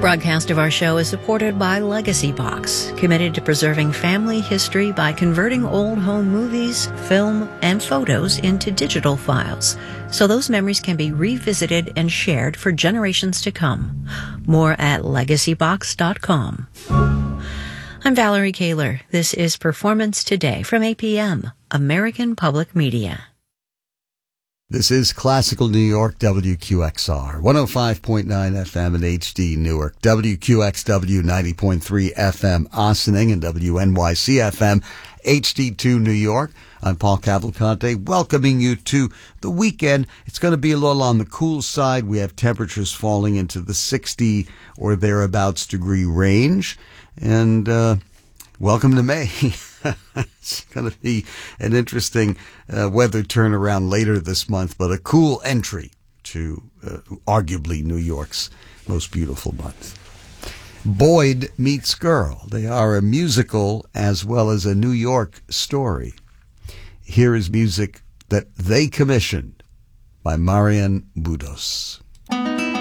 broadcast of our show is supported by Legacy Box, committed to preserving family history by converting old home movies, film, and photos into digital files, so those memories can be revisited and shared for generations to come. More at legacybox.com. I'm Valerie Kaler. This is Performance Today from APM, American Public Media. This is Classical New York, WQXR, 105.9 FM in HD Newark, WQXW 90.3 FM Ossining, and WNYC FM HD2 New York. I'm Paul Cavalcante, welcoming you to the weekend. It's going to be a little on the cool side. We have temperatures falling into the 60 or thereabouts degree range. And welcome to May. It's going to be an interesting weather turnaround later this month, but a cool entry to arguably New York's most beautiful month. Boyd Meets Girl. They are a musical as well as a New York story. Here is music that they commissioned by Marian Budos.